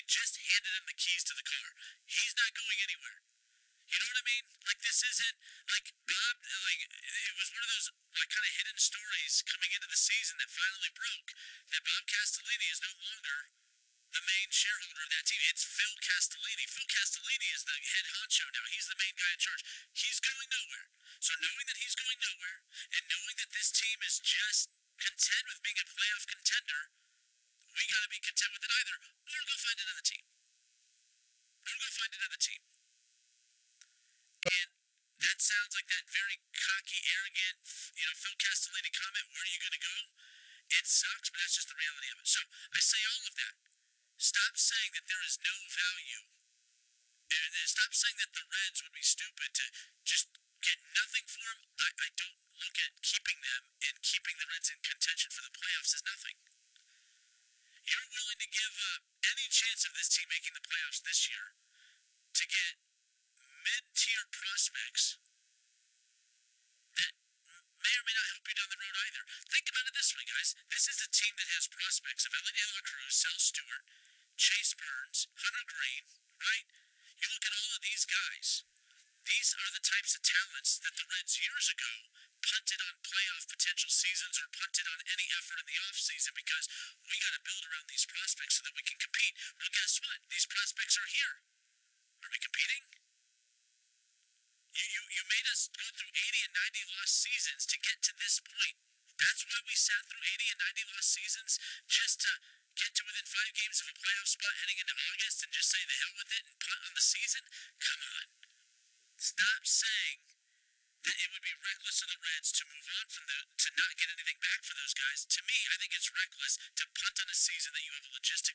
just handed him the keys to the car. He's not going anywhere. You know what I mean? Like, this isn't, like, Bob, like, it was one of those, like, kind of hidden stories coming into the season that finally broke, that Bob Castellini is no longer the main shareholder of that team. It's Phil Castellini. Phil Castellini is the head honcho now. He's the main guy in charge. He's going nowhere. So knowing that he's going nowhere, and knowing that this team is just content with being a playoff contender, we got to be content with it either, or go find another team. Or go find another team. And that sounds like that very cocky, arrogant, Phil Castellini comment, where are you going to go? It sucks, but that's just the reality of it. So I say all of that. Stop saying that there is no value. Stop saying that the Reds would be stupid to just get nothing for them. I don't look at keeping them and keeping the Reds in contention for the playoffs as nothing. You're willing to give up any chance of this team making the playoffs this year to get mid-tier prospects that may or may not help you down the road either. Think about it this way, guys. This is a team that has prospects of Ellie De La Cruz, Sal Stewart, Chase Burns, Hunter Green, right? You look at all of these guys. These are the types of talents that the Reds years ago punted on playoff potential seasons or punted on any effort in the offseason because we got to build around these prospects so that we can compete. Well, guess what? These prospects are here. Are we competing? You made us go through 80 and 90 lost seasons to get to this point. That's why we sat through 80 and 90 lost seasons, just to get to within 5 games of a playoff spot heading into August and just say the hell with it and punt on the season? Come on. Stop saying that it would be reckless of the Reds to move on from to not get anything back for those guys. To me, I think it's reckless to punt on a season that you have a realistic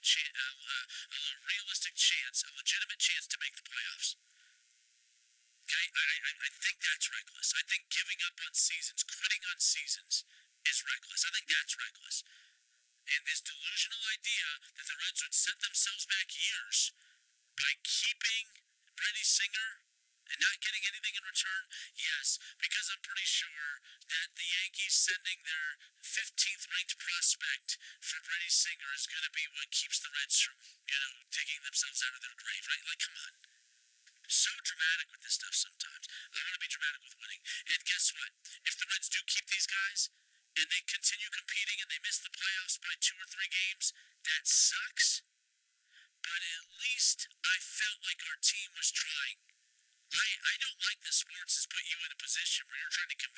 chance, a legitimate chance to make the playoffs. Okay, I think that's reckless. I think giving up on seasons, quitting on seasons, is reckless. I think that's reckless. And this delusional idea that the Reds would set themselves back years by keeping Brady Singer and not getting anything in return, yes, because I'm pretty sure that the Yankees sending their 15th ranked prospect for Brady Singer is going to be what keeps the Reds from, digging themselves out of their grave, right? Like, come on. So dramatic with this stuff sometimes. I want to be dramatic with winning. And guess what? If the Reds do keep these guys and they continue competing and they miss the playoffs by 2 or 3 games, that sucks. But at least I felt like our team was trying. I don't like that sports has put you in a position where you're trying to convince